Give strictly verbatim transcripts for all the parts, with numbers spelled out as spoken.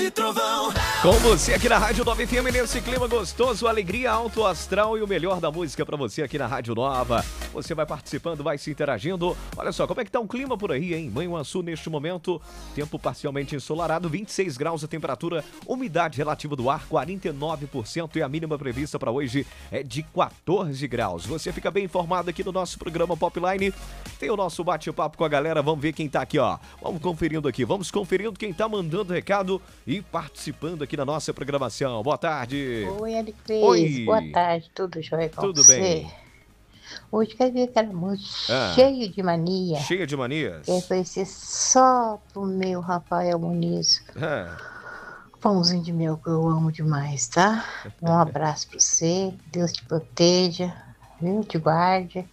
e trovão. Com você aqui na Rádio Nova F M, nesse clima gostoso, alegria, alto astral e o melhor da música pra você aqui na Rádio Nova. Você vai participando, vai se interagindo. Olha só, como é que tá o clima por aí, hein? Manhuaçu neste momento, tempo parcialmente ensolarado, vinte e seis graus a temperatura, umidade relativa do ar quarenta e nove por cento e a mínima prevista para hoje é de quatorze graus. Você fica bem informado aqui no nosso programa Popline. Tem o nosso bate-papo com a galera, vamos ver quem tá aqui, ó. Vamos conferindo aqui, vamos conferindo quem tá mandando recado e participando aqui na nossa programação. Boa tarde. Oi, Alecris. Oi. Boa tarde, tudo jóia com Tudo você? bem. Hoje quero ver aquela música Ah. cheia de mania. Cheia de manias? Que vai ser só pro meu Rafael Muniz. Ah. Pãozinho de mel que eu amo demais, tá? Um abraço pra você, Deus te proteja, viu? Te guarde.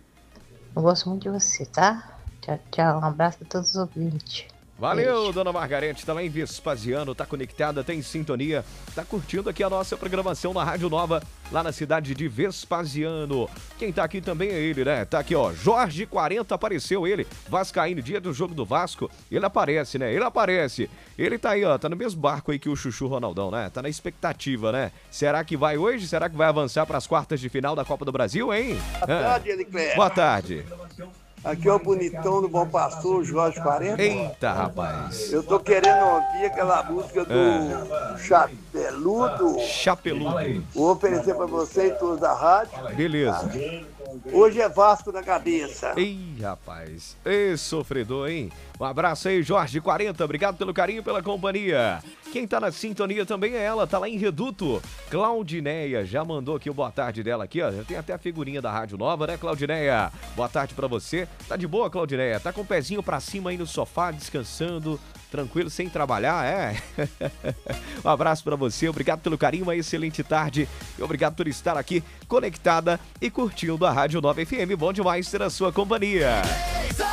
Eu gosto muito de você, tá? Tchau, tchau. Um abraço pra todos os ouvintes. Valeu, Beijo. dona Margarete, tá lá em Vespasiano, tá conectada, tá em sintonia, tá curtindo aqui a nossa programação na Rádio Nova, lá na cidade de Vespasiano. Quem tá aqui também é ele, né? Tá aqui, ó, Jorge quarenta, apareceu ele, Vascaíno, dia do jogo do Vasco, ele aparece, né? Ele aparece. Ele tá aí, ó, tá no mesmo barco aí que o Chuchu Ronaldão, né? Tá na expectativa, né? Será que vai hoje? Será que vai avançar pras quartas de final da Copa do Brasil, hein? Boa tarde, Elicler. Boa tarde. Aqui é o bonitão do Bom Pastor, Jorge quarenta. Eita, rapaz. Eu tô querendo ouvir aquela música do Chapeludo. Chapeludo. Vou oferecer pra você e todos da rádio. Beleza. Hoje é Vasco na cabeça. Ei, rapaz. Ei, sofredor, hein? Um abraço aí, Jorge quarenta. Obrigado pelo carinho, pela companhia. Quem tá na sintonia também é ela, tá lá em Reduto. Claudineia, já mandou aqui o boa tarde dela aqui, ó. Já tem até a figurinha da Rádio Nova, né, Claudineia? Boa tarde pra você. Tá de boa, Claudineia? Tá com o pezinho pra cima aí no sofá, descansando, tranquilo, sem trabalhar, é? Um abraço pra você, obrigado pelo carinho, uma excelente tarde e obrigado por estar aqui conectada e curtindo a Rádio Nova F M. Bom demais ter a sua companhia.